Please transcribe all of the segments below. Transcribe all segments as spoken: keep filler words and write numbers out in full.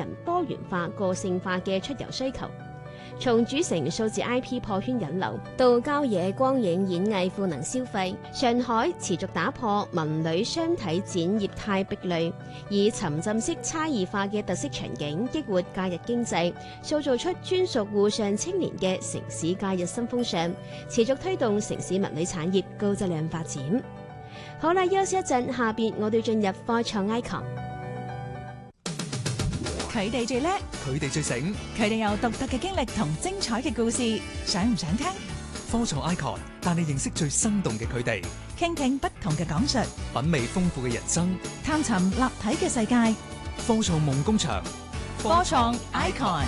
人多元化、個性化嘅出遊需求。從主城數字 I P 破圈引流到郊野光影演藝賦能消費，上海持續打破文旅雙體展業態壁壘，以沉浸式差異化嘅特色場景激活假日經濟，塑造出專屬滬上青年嘅城市假日新風尚，持續推動城市文旅產業高質量發展。好啦，休息一陣，下邊我哋進入科創 icon。 佢哋最叻， 佢哋最醒， 佢哋有獨特嘅經歷同精彩嘅故事，想唔想聽？ 科創 icon 帶你認識最生動嘅佢哋， 傾聽不同嘅講述， 品味豐富嘅人生， 探尋立體嘅世界。 科創夢工場， 科創 icon。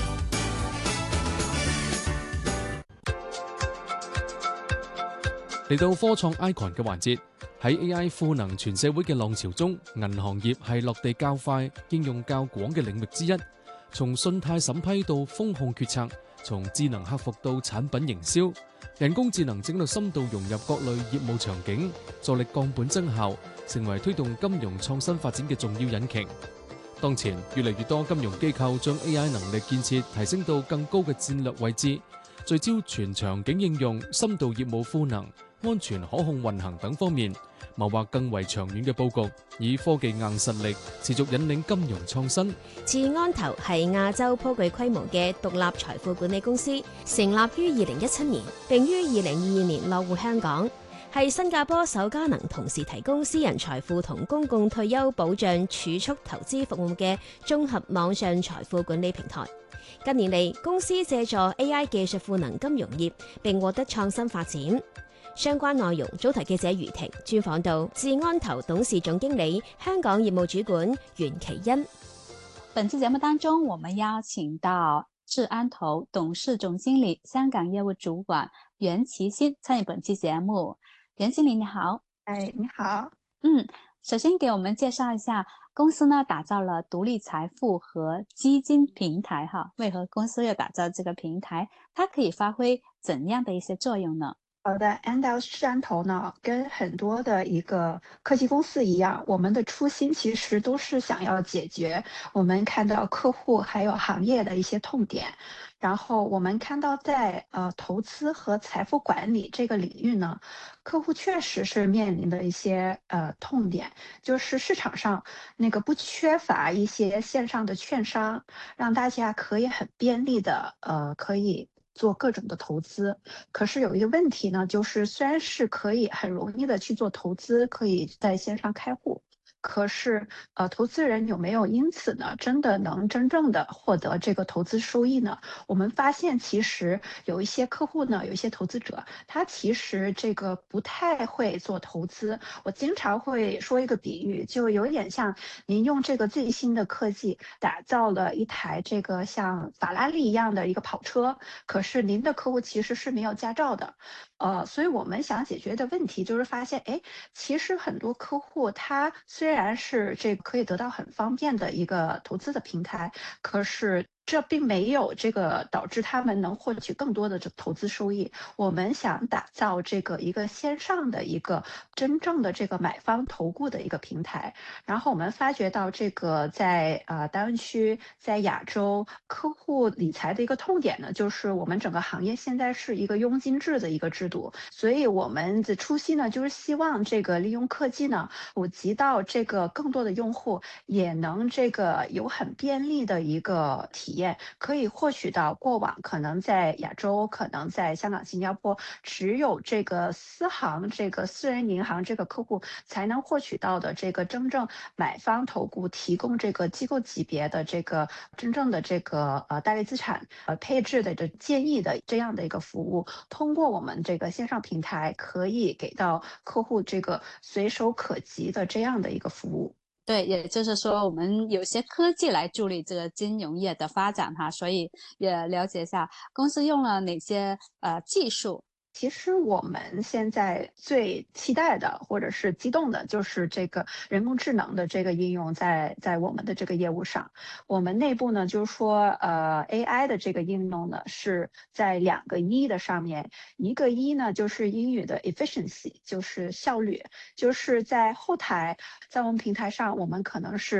嚟到科創 icon 嘅環節。喺 A I 賦能全社會嘅浪潮中，銀行業係落地較快、應用較廣嘅領域之一。從信貸審批到風控決策，從智能客服到產品營銷，人工智能正喺深度融入各類業務場景，助力降本增效，成為推動金融創新發展嘅重要引擎。當前越嚟越多金融機構將 A I 能力建設提升到更高嘅戰略位置，聚焦全場景應用、深度業務賦能、安全可控運行等方面，謀劃更為長遠嘅佈局，以科技硬實力持續引領金融創新。 智安投係亞洲頗具規模嘅獨立財富管理公司，成立於二零一七年，並於二零二二年落戶香港，係新加坡首家能同時提供私人財富同公共退休保障儲蓄投資服務嘅綜合網上財富管理平台。近年嚟，公司借助 A I 技術賦能金融業，並獲得創新發展。相關內容，早台記者余婷專訪到智安投董事總經理、香港業務主管袁其欣。 本期節目當中，我們邀請到智安投董事總經理、香港業務主管袁其欣參與本期節目。袁經理你好。 哎，你好。 嗯，首先給我們介紹一下公司呢，打造了獨立財富和基金平台哈。為何公司要打造這個平台？它可以發揮怎樣的一些作用呢？ 好的 Andel's 智安投呢，跟很多的一個科技公司一樣，我們的初心其實都是想要解決我們看到客戶還有行業的一些痛點。然後我們看到在呃投資和財富管理這個領域呢，客戶確實是面臨的一些呃痛點，就是市場上那個不缺乏一些線上的券商，讓大家可以很便利的呃可以做各種的投資，可是有一個問題呢，就是雖然是可以很容易的去做投資，可以在線上開戶，可是呃投資人有沒有因此呢真的能真正的獲得這個投資收益呢？我們發現其實有一些客戶呢，有一些投資者，他其實這個不太會做投資。我經常會說一個比喻，就有點像您用這個最新的科技打造了一台這個像法拉利一樣的一個跑車，可是您的客戶其實是沒有駕照的。呃，所以我們想解決的問題就是發現，哎，其實很多客戶他雖然是這個可以得到很方便的一個投資的平台，可是這並沒有這個導致他們能獲取更多的這投資收益。我們想打造這個一個線上的一個真正的這個買方投顧的一個平台。然後我們發覺到這個在呃大灣區，在亞洲客戶理財的一個痛點呢，就是我們整個行業現在是一個佣金制的一個制度。所以我們的初心呢，就是希望這個利用科技呢，普及到這個更多的用戶也能這個有很便利的一個體驗，可以獲取到過往可能在亞洲，可能在香港、新加坡只有這個私行、這個私人銀行這個客戶才能獲取到的這個真正買方投顧提供這個機構級別的這個真正的這個呃大類資產呃配置的這建議的這樣的一個服務，通過我們這個線上平台可以給到客戶這個隨手可及的這樣的一個服務。 對，也就是說我們有些科技來助力這個金融業的發展哈，所以也了解一下公司用了哪些呃技術。 其實我們現在最期待的或者是激動的就是這個人工智能的這個應用在在我們的這個業務上。我們內部呢就是說呃 A I 的這個應用呢是在兩個一的上面，一個一呢就是英語的 efficiency， 就是效率，就是在後台在我們平台上我們可能是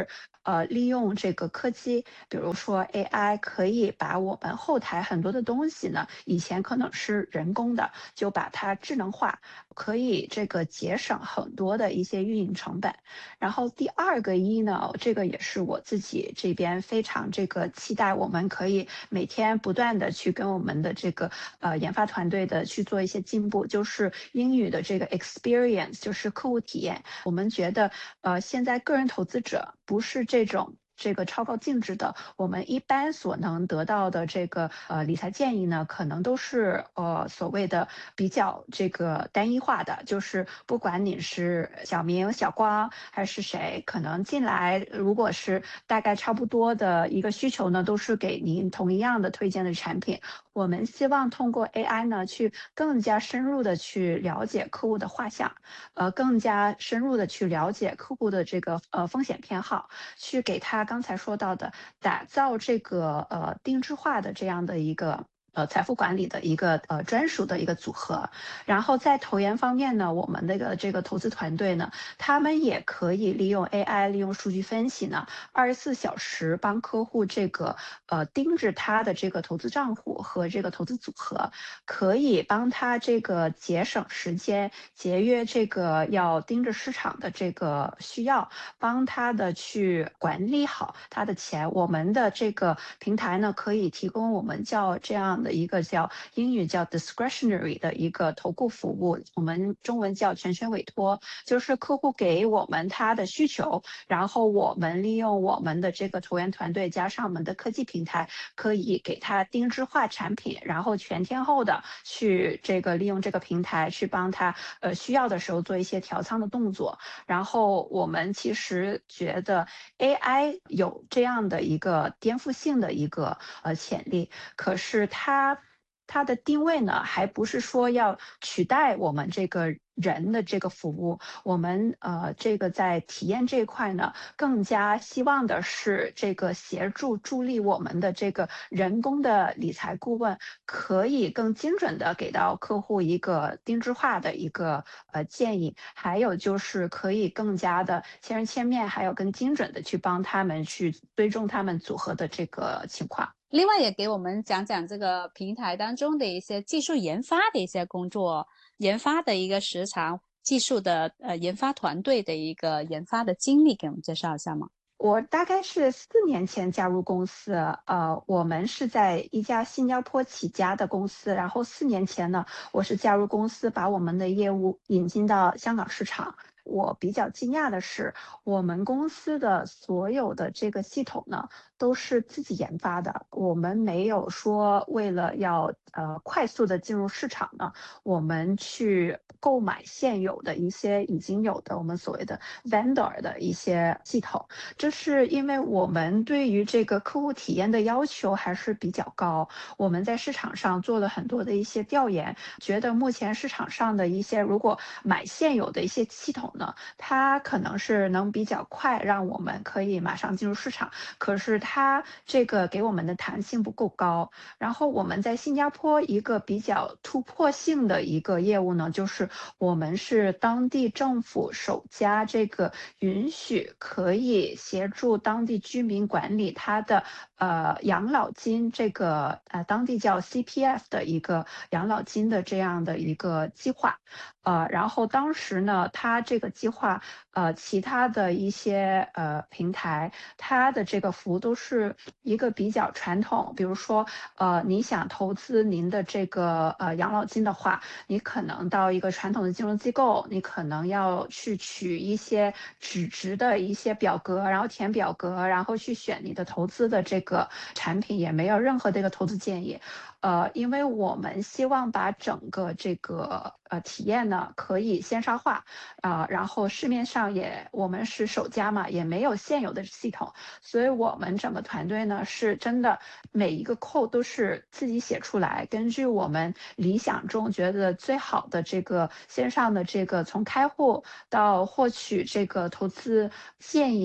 呃利用这个科技，比如说 A I 可以把我们后台很多的东西呢，以前可能是人工的，就把它智能化，可以这个节省很多的一些运营成本。然后第二个一呢，这个也是我自己这边非常这个期待，我们可以每天不断的去跟我们的这个呃研发团队的去做一些进步，就是英语的这个 experience，就是客户体验。我们觉得呃现在个人投资者不是这种这个超高净值的，我们一般所能得到的这个呃理财建议呢，可能都是呃所谓的比较这个单一化的，就是不管你是小明、小光还是谁，可能进来如果是大概差不多的一个需求呢，都是给您同一样的推荐的产品。我们希望通过 A I 呢，去更加深入的去了解客户的画像，呃，更加深入的去了解客户的这个呃风险偏好，去给他刚才说到的打造这个呃定制化的这样的一个呃财富管理的一个呃专属的一个组合。然后在投研方面呢，我们那个这个投资团队呢，他们也可以利用 A I， 利用数据分析呢，二十四小时帮客户这个呃盯着他的这个投资账户和这个投资组合，可以帮他这个节省时间，节约这个要盯着市场的这个需要，帮他的去管理好他的钱。我们的这个平台呢，可以提供我们叫这样的一个叫英语叫 discretionary 的一个投顾服务，我们中文叫全权委托，就是客户给我们他的需求，然后我们利用我们的这个投研团队加上我们的科技平台，可以给他定制化产品，然后全天候的去这个利用这个平台去帮他呃需要的时候做一些调仓的动作。然后我们其实觉得 A I 有这样的一个颠覆性的一个呃潜力，可是它它的定位呢，还不是说要取代我们这个人的这个服务。我们呃这个在体验这一块呢，更加希望的是这个协助助力我们的这个人工的理财顾问，可以更精准的给到客户一个定制化的一个呃建议，还有就是可以更加的千人千面，还有更精准的去帮他们去追踪他们组合的这个情况。 另外也给我们讲讲这个平台当中的一些技术研发的一些工作，研发的一个时长，技术的呃研发团队的一个研发的经历，给我们介绍一下吗？ 我大概是四年前加入公司，呃，我们是在一家新加坡起家的公司，然后四年前呢，我是加入公司，把我们的业务引进到香港市场。我比较惊讶的是，我们公司的所有的这个系统呢，都是自己研发的。我们没有说为了要呃快速的进入市场呢，我们去购买现有的一些已经有的我们所谓的 vendor 的一些系统。这是因为我们对于这个客户体验的要求还是比较高。我们在市场上做了很多的一些调研，觉得目前市场上的一些如果买现有的一些系统呢，它可能是能比较快让我们可以马上进入市场，可是它这个给我们的弹性不够高。然后我们在新加坡一个比较突破性的一个业务呢，就是我们是当地政府首家这个允许可以协助当地居民管理他的呃养老金，这个呃当地叫 C P F 的一个养老金的这样的一个计划。呃，然后当时呢，它这个计划，呃，其他的一些呃平台，它的这个服务都是一个比较传统。比如说，呃，你想投资您的这个呃养老金的话，你可能到一个传统的金融机构，你可能要去取一些纸质的一些表格，然后填表格，然后去选你的投资的这个产品，也没有任何的一个投资建议。呃，因为我们希望把整个这个呃体验呢可以线上化，啊、呃，然后市面上也我们是首家嘛，也没有现有的系统，所以我们整个团队呢是真的每一个 code 都是自己写出来，根据我们理想中觉得最好的这个线上的这个从开户到获取这个投资建议。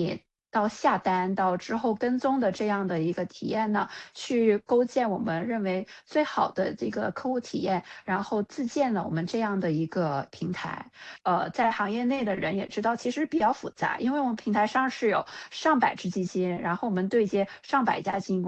到下单到之后跟踪的这样的一个体验呢，去构建我们认为最好的这个客户体验，然后自建了我们这样的一个平台。呃，在行业内的人也知道，其实比较复杂，因为我们平台上是有上百只基金，然后我们对接上百家基金公司。